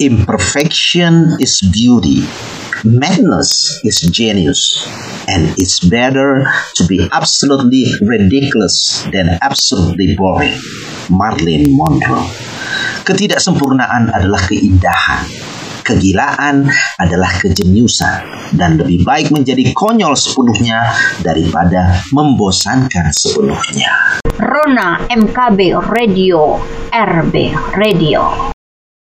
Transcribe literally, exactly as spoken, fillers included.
Imperfection is beauty. Madness is genius. And it's better to be absolutely ridiculous than absolutely boring. Marilyn Monroe. Ketidaksempurnaan adalah keindahan. Kegilaan adalah kejeniusan. Dan lebih baik menjadi konyol sepenuhnya daripada membosankan sepenuhnya. Rona M K B Radio, R B Radio.